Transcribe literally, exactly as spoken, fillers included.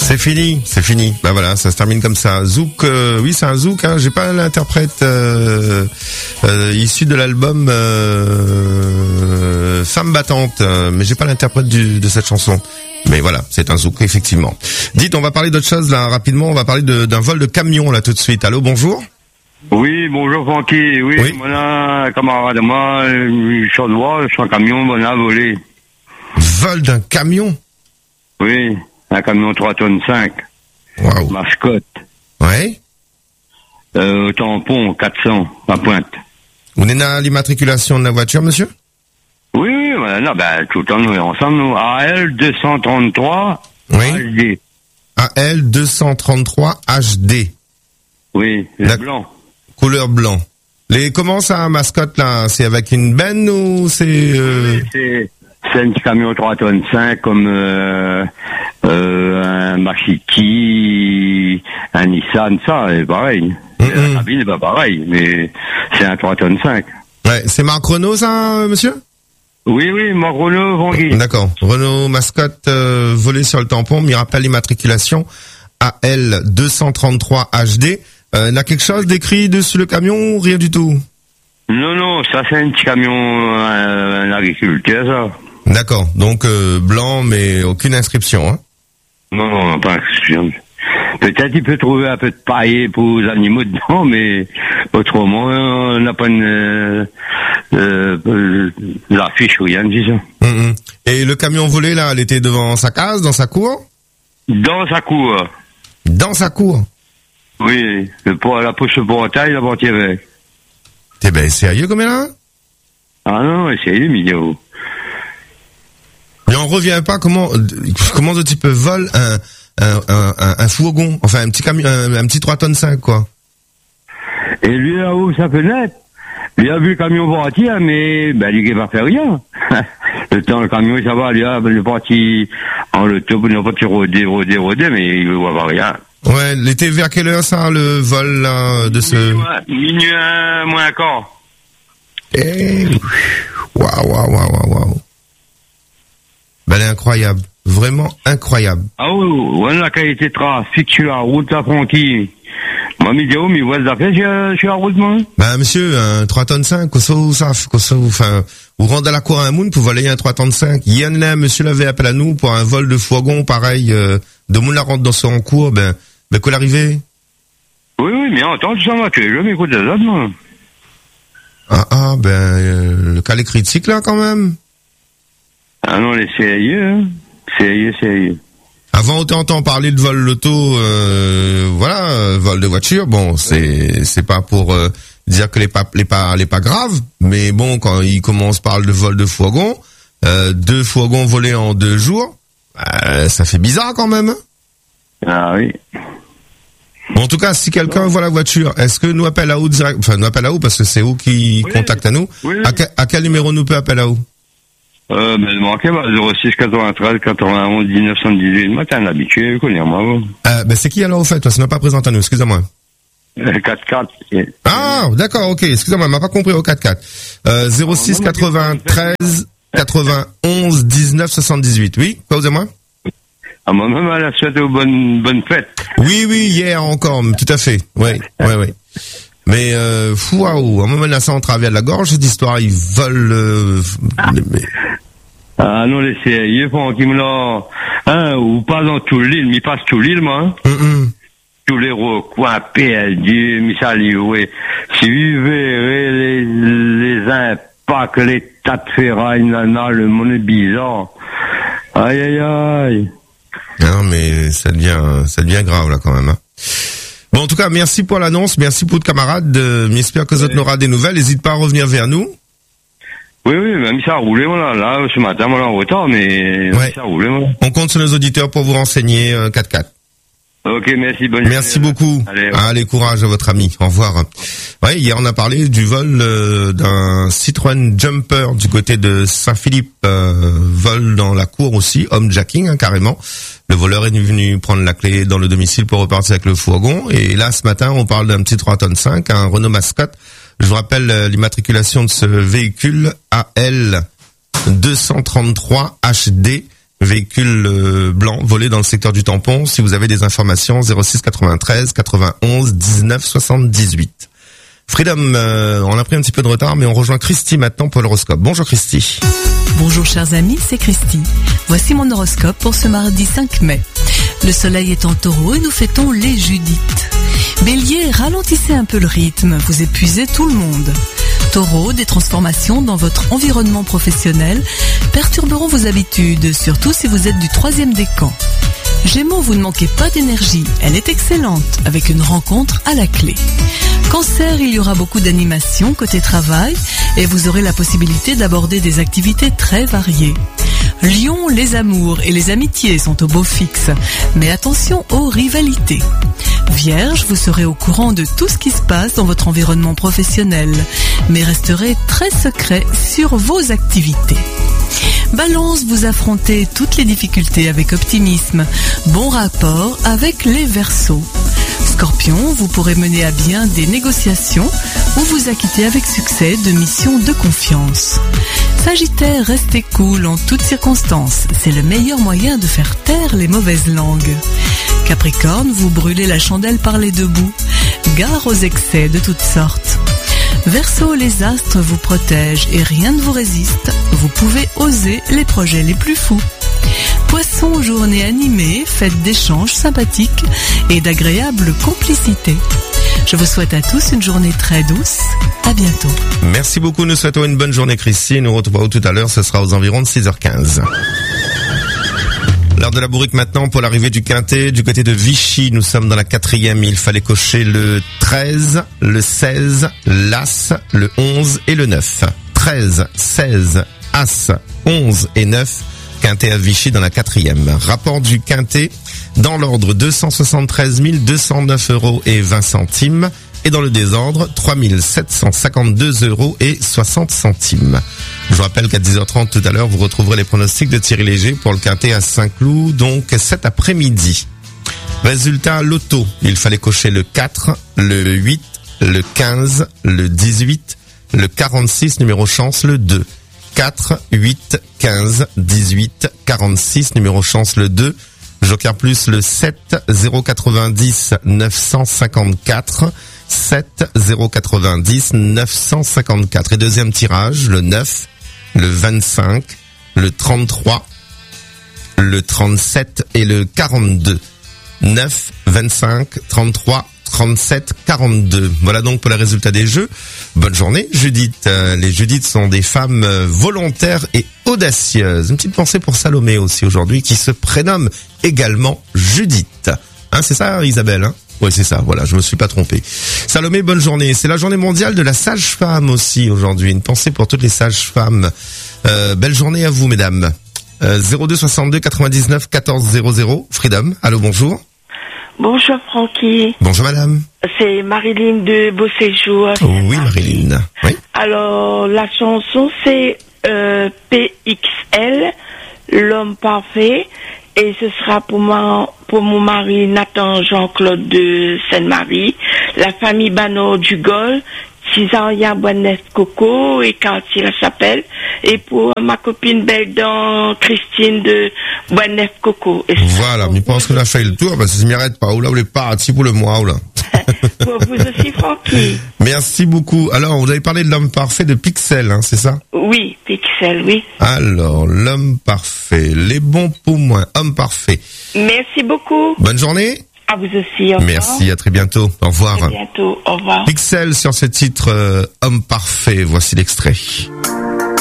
C'est fini, c'est fini. Bah voilà, ça se termine comme ça. Zouk, euh, oui, c'est un zouk. Hein. J'ai pas l'interprète euh, euh, issu de l'album euh, Femme battante, euh, mais j'ai pas l'interprète du, de cette chanson. Mais voilà, c'est un zouk effectivement. Dites, on va parler d'autre chose là rapidement. On va parler de, d'un vol de camion là tout de suite. Allô, bonjour. Oui, bonjour Francky. Oui, oui. Mon un camarade de moi, je suis en droit, je suis en camion, on a volé. Vol d'un camion? Oui, un camion trois tonnes cinq. Waouh. Mascotte. Ouais. Euh, au tampon, quatre cents, à Pointe. Vous êtes à l'immatriculation de la voiture, monsieur? Oui, oui, voilà, non, ben, tout le temps, nous sommes ensemble, nous. A L deux cent trente-trois, oui. H D. A L deux cent trente-trois H D. Oui, le la... blanc. Couleur blanc. Les, comment ça, mascotte, là? C'est avec une benne ou c'est, euh... Oui, c'est, c'est un petit camion trois tonnes cinq, comme, euh, euh, un Machiki, un Nissan, ça, c'est pareil. Mm-hmm. La cabine n'est pas pareil, mais c'est un trois tonnes cinq. Ouais, c'est marque Renault, ça, monsieur? Oui, oui, marque Renault, Vanguy. D'accord. Renault mascotte, euh, volé sur le tampon, mais il rappelle l'immatriculation A L deux cent trente-trois H D. Euh, il y a quelque chose d'écrit dessus le camion ou rien du tout? Non, non, ça c'est un petit camion, euh, un agriculteur, ça. D'accord. Donc, euh, blanc, mais aucune inscription, hein? Non, non, pas inscription. Peut-être il peut trouver un peu de paille pour les animaux dedans, mais autrement, on n'a pas une, euh, euh, l'affiche ou rien de ça. Mmh. Et le camion volé, là, elle était devant sa case, dans sa cour? Dans sa cour. Dans sa cour? Oui, le pour la pousse pour la taille, la portière avec. T'es ben sérieux comme elle là? Ah non, sérieux, milieu. Mais on revient pas comment comment ce type vole un un, un un un fourgon, enfin un petit camion, un, un petit trois tonnes cinq quoi. Et lui a ouvert sa fenêtre. Il a vu le camion partir, mais ben lui il va faire rien. Le temps le camion ça va, lui a il est parti en le top, il n'a pas rôder, rôder, rôder, mais il ne voit rien. Ouais, il était vers quelle heure ça, le vol là, de ce... Minuit un, moins un quart. Eh, waouh, waouh, waouh, waouh. Ben, elle est incroyable. Vraiment incroyable. Ah oui, ouais, la qualité de trafic sur la route, là, Francky. Moi, me dis, oh, mais ouais, ça fait sur la route, moi? Ben, monsieur, un trois tonnes cinq, quoi ça, ça, quoi ça, enfin, vous rendez à la cour à un moun pour voler un trois tonnes cinq. Yann là, monsieur l'avait appelé à nous pour un vol de fourgon, pareil, euh, de moun la rentre dans son cours, ben, ben, quoi l'arrivée? Oui, oui, mais attends, tu s'en vas, tu es jamais écouté ça, moi. Ah, ah, ben, euh, le cas est critique, là, quand même. Ah non, les sérieux, hein. Sérieux, sérieux. Avant, on t'entend parler de vol loto, euh, voilà, euh, vol de voiture. Bon, c'est c'est pas pour euh, dire que les pas les pas les pas graves, mais bon, quand il commence par le vol de fourgon, euh, deux fourgons volés en deux jours, euh, ça fait bizarre quand même. Ah oui. Bon, en tout cas, si quelqu'un voit la voiture, est-ce que nous appelle à où direct, enfin nous appelle à où parce que c'est où qui oui, contacte à nous. Oui. À, que, à quel numéro nous peut appeler à où? Euh, mais le manquait, bah, zéro six quatre-vingt-treize quatre-vingt-onze dix-neuf soixante-dix-huit. Le matin, l'habitué, vous connaissez, moi, vous. Euh, ben, c'est qui alors, au fait? Parce que n'a pas présenté à nous, excusez-moi. Euh, quatre quatre. Ah, d'accord, ok, excusez-moi, m'a pas compris au quatre quatre. Euh, zéro six quatre-vingt-treize quatre-vingt-onze dix-neuf soixante-dix-huit. Oui, quoi, vous et moi? Ah, moi-même, elle a souhaité aux bonnes, bonnes fêtes. Oui, oui, hier encore, tout à fait. Oui, oui, oui. Mais, euh, fou, waouh, à un moment, là, ça en travers de la gorge, cette histoire, ils volent, euh, mais... Ah non, les sérieux, qui me l'a, hein, ou pas dans tout l'île, mais passe tout l'île, moi, hein. Mm-mm. Tous les recoins perdus, mais ça, oui. Si vous verrez les, les impacts, les tas de ferraille, nana, le monde est bizarre. Aïe, aïe, aïe. Non, mais ça devient, ça devient grave, là, quand même, hein. Bon, en tout cas, merci pour l'annonce, merci pour votre camarade, euh, j'espère que vous oui. aura des nouvelles, n'hésite pas à revenir vers nous. Oui, oui, même ça a roulé, voilà, là, ce matin, on est en retard, mais ouais. Ça a roulé, voilà. On compte sur nos auditeurs pour vous renseigner, euh, quatre quatre. Ok, merci, bonne Merci journée. beaucoup. Allez, ouais. Allez, courage à votre ami. Au revoir. Ouais, hier, on a parlé du vol euh, d'un Citroën Jumper du côté de Saint-Philippe, euh, vol dans la cour aussi, homejacking, hein, carrément. Le voleur est venu prendre la clé dans le domicile pour repartir avec le fourgon. Et là, ce matin, on parle d'un petit trois tonnes cinq, un Renault Mascotte. Je vous rappelle euh, l'immatriculation de ce véhicule A L deux cent trente-trois H D. véhicule euh, blanc volé dans le secteur du Tampon. Si vous avez des informations, zéro six quatre-vingt-treize quatre-vingt-onze dix-neuf soixante-dix-huit. Freedom, euh, on a pris un petit peu de retard, mais on rejoint Christy maintenant pour l'horoscope. Bonjour Christy. Bonjour chers amis, c'est Christy. Voici mon horoscope pour ce mardi cinq mai. Le soleil est en taureau et nous fêtons les Judith. Bélier, ralentissez un peu le rythme, vous épuisez tout le monde. Taureau, des transformations dans votre environnement professionnel perturberont vos habitudes, surtout si vous êtes du troisième décan. Gémeaux, vous ne manquez pas d'énergie, elle est excellente, avec une rencontre à la clé. Cancer, il y aura beaucoup d'animation côté travail et vous aurez la possibilité d'aborder des activités très variées. Lion, les amours et les amitiés sont au beau fixe, mais attention aux rivalités. Vierge, vous serez au courant de tout ce qui se passe dans votre environnement professionnel, mais resterez très secret sur vos activités. Balance, vous affrontez toutes les difficultés avec optimisme. Bon rapport avec les Verseaux. Scorpion, vous pourrez mener à bien des négociations ou vous acquitter avec succès de missions de confiance. Sagittaire, restez cool en toutes circonstances. C'est le meilleur moyen de faire taire les mauvaises langues. Capricorne, vous brûlez la chandelle par les deux bouts. Gare aux excès de toutes sortes. Verseau, les astres vous protègent et rien ne vous résiste. Vous pouvez oser les projets les plus fous. Poisson, journée animée, fête d'échanges sympathiques et d'agréables complicités. Je vous souhaite à tous une journée très douce. À bientôt. Merci beaucoup, nous souhaitons une bonne journée Christy. Nous retrouvons tout à l'heure, ce sera aux environs de six heures quinze. L'heure de la bourrique maintenant pour l'arrivée du quintet. Du côté de Vichy, nous sommes dans la quatrième. Il fallait cocher le treize, le seize, l'As, le onze et le neuf. treize, seize, As, onze et neuf. Quintet à Vichy dans la quatrième. Rapport du quintet dans l'ordre deux cent soixante-treize mille deux cent neuf euros et vingt centimes. Et dans le désordre, trois mille sept cent cinquante-deux euros et soixante centimes. Je vous rappelle qu'à dix heures trente tout à l'heure, vous retrouverez les pronostics de Thierry Léger pour le quintet à Saint-Cloud, donc cet après-midi. Résultat loto, il fallait cocher le quatre, le huit, le quinze, le dix-huit, le quarante-six, numéro chance le deux. quatre, huit, quinze, dix-huit, quarante-six, numéro chance le deux. Joker plus le sept, zéro quatre-vingt-dix, neuf cent cinquante-quatre. sept, zéro quatre-vingt-dix, neuf cent cinquante-quatre. Et deuxième tirage, le neuf, le vingt-cinq, le trente-trois, le trente-sept et le quarante-deux. neuf, vingt-cinq, trente-trois, trente-sept, quarante-deux. Voilà donc pour les résultats des jeux. Bonne journée, Judith. Euh, les Judith sont des femmes euh, volontaires et audacieuses. Une petite pensée pour Salomé aussi aujourd'hui, qui se prénomme également Judith. Hein, c'est ça, Isabelle, hein? Oui, c'est ça, voilà, je me suis pas trompé. Salomé, bonne journée. C'est la journée mondiale de la sage-femme aussi aujourd'hui. Une pensée pour toutes les sages-femmes. Euh, belle journée à vous, mesdames. Euh, zéro deux soixante-deux quatre-vingt-dix-neuf quatorze zéro zéro. Freedom, allô, bonjour. Bonjour Francky. Bonjour madame. C'est Marilyn de Beau Séjour. Oui Marilyn. Oui. Alors la chanson c'est euh, P X L, l'homme parfait, et ce sera pour moi, pour mon mari Nathan Jean-Claude de Sainte-Marie, la famille Bano du Gol, Cisaria Buenef Coco et Quartier La Chapelle, et pour ma copine belle dans Christine de Buenef Coco. Et voilà, mais je pense qu'on a fait le tour, parce que je ne m'arrête pas, ou là, ou les partis pour le mois, ou là. Pour vous aussi, Francky. Merci beaucoup. Alors, vous avez parlé de l'homme parfait de Pixel, hein, c'est ça? Oui, Pixel, oui. Alors, l'homme parfait, les bons pour moi, homme parfait. Merci beaucoup. Bonne journée. À vous aussi, au revoir. Merci, à très bientôt. Au revoir. À bientôt, au revoir. Pixel sur ce titre euh, Homme parfait, voici l'extrait.